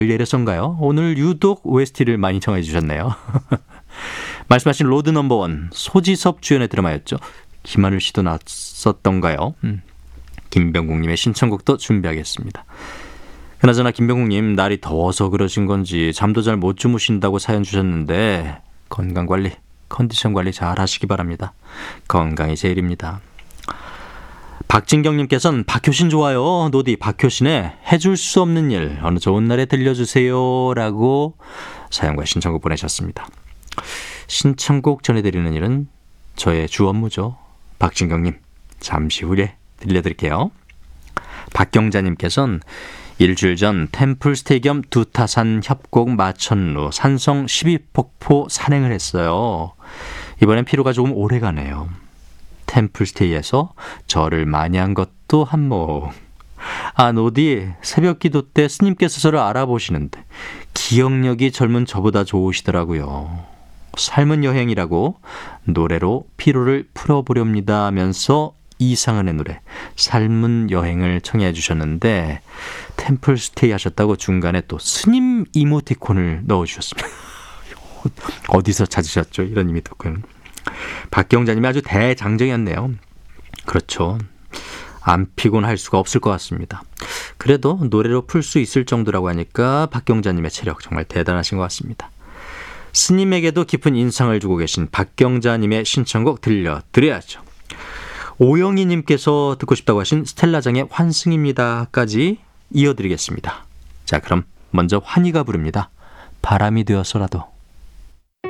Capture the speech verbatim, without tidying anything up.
예래서인가요? 오늘 유독 오에스티를 많이 청해 주셨네요. 말씀하신 로드 넘버원 소지섭 주연의 드라마였죠. 김하늘 씨도 나왔었던가요? 음. 김병국님의 신청곡도 준비하겠습니다. 그나저나 김병국님, 날이 더워서 그러신 건지 잠도 잘 못 주무신다고 사연 주셨는데 건강관리, 컨디션 관리 잘 하시기 바랍니다. 건강이 제일입니다. 박진경님께서는 박효신 좋아요. 노디 박효신의 해줄 수 없는 일 어느 좋은 날에 들려주세요 라고 사연과 신청곡 보내셨습니다. 신청곡 전해드리는 일은 저의 주 업무죠. 박진경님, 잠시 후에 들려드릴게요. 박경자님께서는 일주일 전 템플스테이 겸 두타산 협곡 마천루 산성 십이 폭포 산행을 했어요. 이번엔 피로가 조금 오래가네요. 템플스테이에서 절을 많이 한 것도 한몫. 아, 노디 새벽 기도 때 스님께서 저를 알아보시는데 기억력이 젊은 저보다 좋으시더라고요. 삶은 여행이라고 노래로 피로를 풀어보렵니다 하면서 이상은의 노래 삶은 여행을 청해 주셨는데 템플스테이 하셨다고 중간에 또 스님 이모티콘을 넣어주셨습니다. 어디서 찾으셨죠? 이런 이모티콘. 박경자님이 아주 대장정이었네요. 그렇죠. 안 피곤할 수가 없을 것 같습니다. 그래도 노래로 풀 수 있을 정도라고 하니까 박경자님의 체력 정말 대단하신 것 같습니다. 스님에게도 깊은 인상을 주고 계신 박경자님의 신청곡 들려드려야죠. 오영희님께서 듣고 싶다고 하신 스텔라장의 환승입니다까지 이어드리겠습니다. 자, 그럼 먼저 환희가 부릅니다. 바람이 되어서라도.